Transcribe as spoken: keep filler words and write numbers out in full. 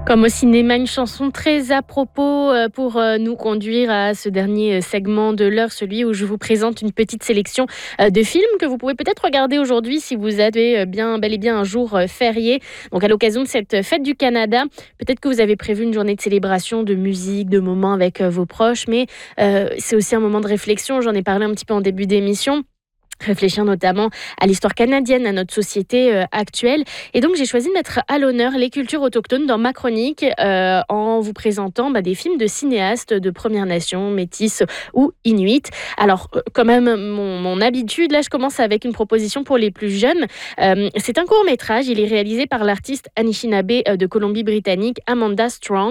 Comme au cinéma, une chanson très à propos euh, pour euh, nous conduire à ce dernier euh, segment de l'heure, celui où je vous présente une petite sélection euh, de films que vous pouvez peut-être regarder aujourd'hui si vous avez euh, bien, bel et bien un jour euh, férié. Donc à l'occasion de cette fête du Canada, peut-être que vous avez prévu une journée de célébration, de musique, de moments avec euh, vos proches, mais euh, c'est aussi un moment de réflexion. J'en ai parlé un petit peu en début d'émission. Réfléchir notamment à l'histoire canadienne, à notre société euh, actuelle. Et donc, j'ai choisi de mettre à l'honneur les cultures autochtones dans ma chronique euh, en vous présentant bah, des films de cinéastes de Premières Nations, métis ou inuits. Alors, euh, quand même, mon, mon habitude, là, je commence avec une proposition pour les plus jeunes. Euh, c'est un court-métrage. Il est réalisé par l'artiste Anishinaabe euh, de Colombie-Britannique, Amanda Strong.